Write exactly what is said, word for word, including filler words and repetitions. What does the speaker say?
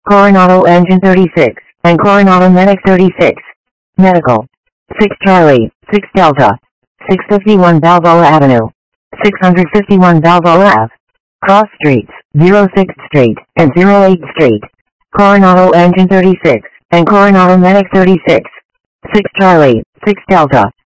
Coronado Engine thirty-six, and Coronado Medic thirty-six. Medical. six Charlie, six Delta. six fifty-one Balboa Avenue. six fifty-one Balboa Ave. Cross Streets, zero sixth Street, and zero eighth Street. Coronado Engine thirty-six, and Coronado Medic thirty-six. six Charlie, six Delta.